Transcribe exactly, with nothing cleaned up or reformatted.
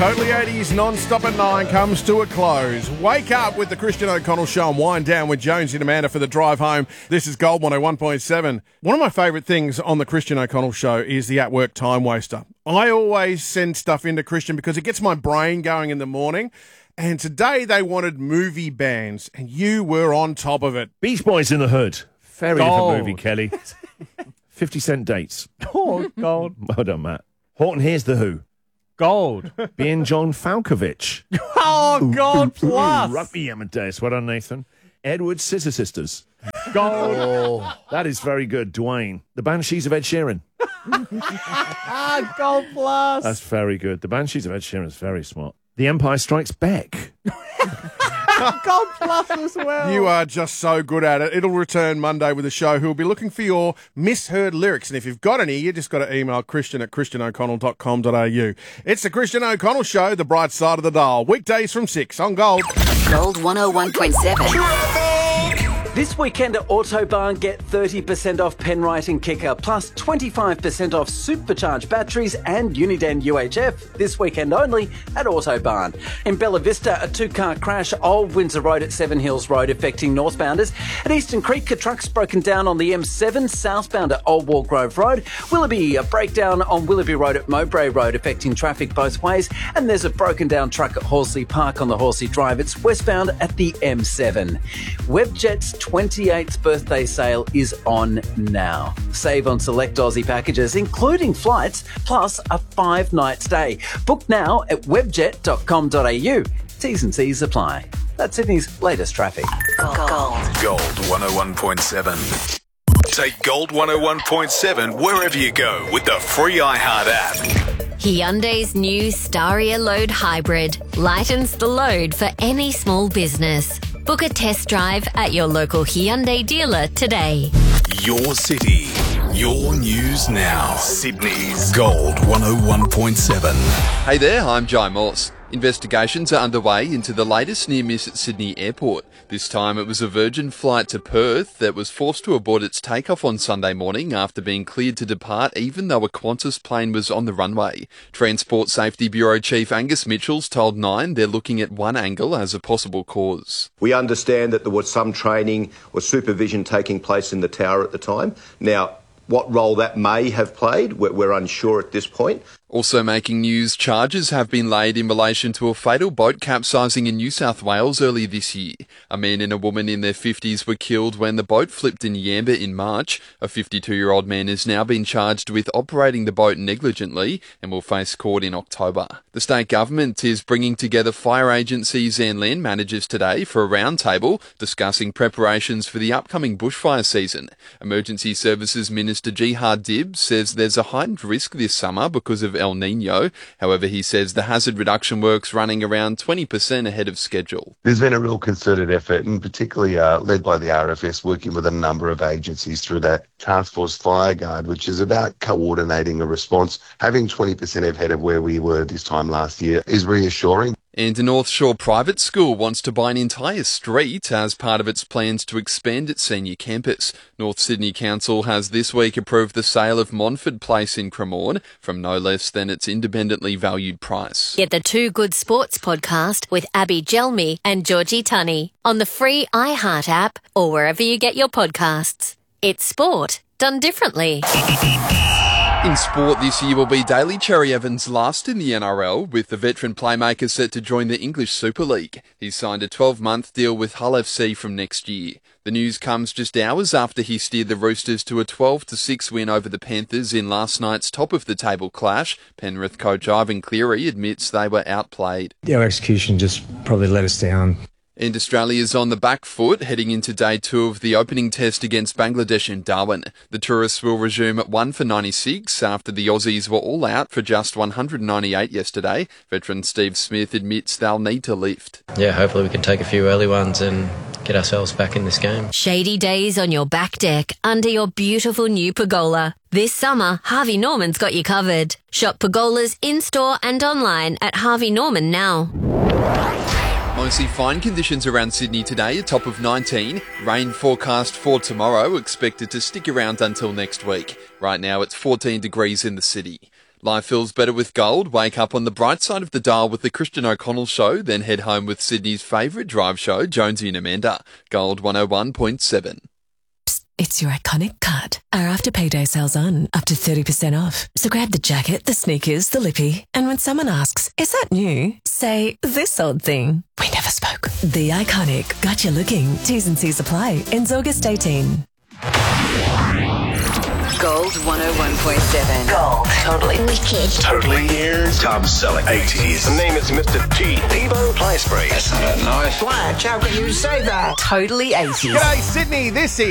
Totally eighties non-stop at nine comes to a close. Wake up with the Christian O'Connell Show and wind down with Jonesy and Amanda for the drive home. This is Gold one oh one point seven. One of my favourite things on the Christian O'Connell Show is the at-work time waster. I always send stuff into Christian because it gets my brain going in the morning. And today they wanted movie bands, and you were on top of it. Beach Boys in the Hood. Very Gold. different movie, Kelly. fifty cent dates. Oh, gold. Well done, Matt. Horton Hears the Who. Gold. Being John Falkovich. Oh, gold plus. Rugby Amadeus. Well done, Nathan. Edward Scissor Sisters. Gold. Oh, that is very good, Dwayne. The Banshees of Ed Sheeran. Ah, gold plus. That's very good. The Banshees of Ed Sheeran is very smart. The Empire Strikes Back. Gold plus as well. You are just so good at it. It'll return Monday with a show who will be looking for your misheard lyrics. And if you've got any, you just got to email Christian at christian o'connell dot com dot a u. It's the Christian O'Connell Show, the bright side of the dial. Weekdays from six on Gold. Gold one oh one point seven. This weekend at Autobarn, get thirty percent off Penrite and Kicker, plus twenty-five percent off supercharged batteries and Uniden U H F. This weekend only at Autobarn. In Bella Vista, a two-car crash, Old Windsor Road at Seven Hills Road, affecting northbounders. At Eastern Creek, a truck's broken down on the M seven, southbound at Old Wall Grove Road. Willoughby, a breakdown on Willoughby Road at Mowbray Road, affecting traffic both ways. And there's a broken down truck at Horsley Park on the Horsley Drive. It's westbound at the M seven. Webjet's twenty-eighth birthday sale is on now. Save on select Aussie packages, including flights, plus a five-night stay. Book now at webjet dot com dot a u. T's and C's apply. That's Sydney's latest traffic. Gold. Gold one oh one point seven. Take Gold one oh one point seven wherever you go with the free iHeart app. Hyundai's new Staria Load Hybrid lightens the load for any small business. Book a test drive at your local Hyundai dealer today. Your city, your news now. Sydney's Gold one oh one point seven. Hey there, I'm Jai Morse. Investigations are underway into the latest near miss at Sydney Airport. This time it was a Virgin flight to Perth that was forced to abort its takeoff on Sunday morning after being cleared to depart even though a Qantas plane was on the runway. Transport Safety Bureau Chief Angus Mitchells told Nine they're looking at one angle as a possible cause. We understand that there was some training or supervision taking place in the tower at the time. Now, what role that may have played, we're, we're unsure at this point. Also making news, charges have been laid in relation to a fatal boat capsizing in New South Wales earlier this year. A man and a woman in their fifties were killed when the boat flipped in Yamba in March. A fifty-two-year-old man has now been charged with operating the boat negligently and will face court in October. The state government is bringing together fire agencies and land managers today for a roundtable discussing preparations for the upcoming bushfire season. Emergency Services Minister Jihad Dib says there's a heightened risk this summer because of El Nino. However, he says the hazard reduction work's running around twenty percent ahead of schedule. There's been a real concerted effort, and particularly uh, led by the R F S, working with a number of agencies through that Task Force Fire Guard, which is about coordinating a response. Having twenty percent ahead of where we were this time last year is reassuring. And a North Shore private school wants to buy an entire street as part of its plans to expand its senior campus. North Sydney Council has this week approved the sale of Montford Place in Cremorne from no less than its independently valued price. Get the Two Good Sports podcast with Abby Gelmi and Georgie Tunney on the free iHeart app or wherever you get your podcasts. It's sport done differently. In sport this year will be Daly Cherry Evans' last in the N R L, with the veteran playmaker set to join the English Super League. He's signed a twelve-month deal with Hull F C from next year. The news comes just hours after he steered the Roosters to a twelve to six win over the Panthers in last night's top-of-the-table clash. Penrith coach Ivan Cleary admits they were outplayed. Our execution just probably let us down. And Australia's on the back foot heading into day two of the opening test against Bangladesh in Darwin. The tourists will resume at one for ninety-six after the Aussies were all out for just one hundred ninety-eight yesterday. Veteran Steve Smith admits they'll need to lift. Yeah, hopefully we can take a few early ones and get ourselves back in this game. Shady days on your back deck under your beautiful new pergola. This summer, Harvey Norman's got you covered. Shop pergolas in-store and online at Harvey Norman now. Mostly fine conditions around Sydney today, a top of nineteen. Rain forecast for tomorrow, expected to stick around until next week. Right now it's fourteen degrees in the city. Life feels better with gold. Wake up on the bright side of the dial with the Christian O'Connell Show, then head home with Sydney's favourite drive show, Jonesy and Amanda. Gold one oh one point seven. It's your iconic cut. Our After Payday sale's on, up to thirty percent off. So grab the jacket, the sneakers, the lippy, and when someone asks, is that new? Say, this old thing. We never spoke. The Iconic. Got you looking. T's and C's apply. Ends August eighteenth. Gold one oh one point seven. Gold. Totally wicked. Totally ears. Tom Selleck. eighties. The name is Mister T. Peebo Play Spray. That's not nice. Flash, how can you say that? Totally eighties. G'day, Sydney. This is